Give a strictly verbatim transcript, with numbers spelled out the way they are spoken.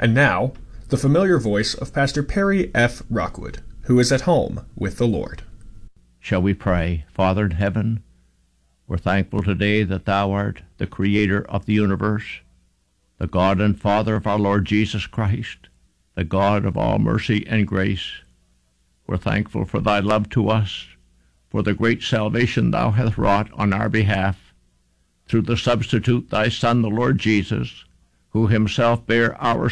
And now, the familiar voice of Pastor Perry F. Rockwood, who is at home with the Lord. Shall we pray? Father in heaven, we're thankful today that thou art the creator of the universe, the God and Father of our Lord Jesus Christ, the God of all mercy and grace. We're thankful for thy love to us, for the great salvation thou hast wrought on our behalf, through the substitute thy Son, the Lord Jesus, who himself bare our